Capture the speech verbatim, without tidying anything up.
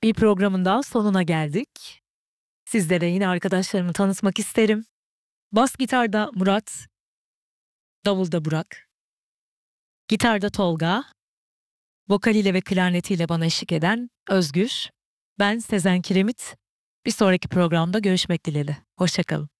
Bir programın daha sonuna geldik. Sizlere yine arkadaşlarımı tanıtmak isterim. Bas gitarda Murat, davulda Burak, gitarda Tolga, vokaliyle ve klarnetiyle bana eşlik eden Özgür, ben Sezen Kiremit. Bir sonraki programda görüşmek dileğiyle. Hoşça kalın.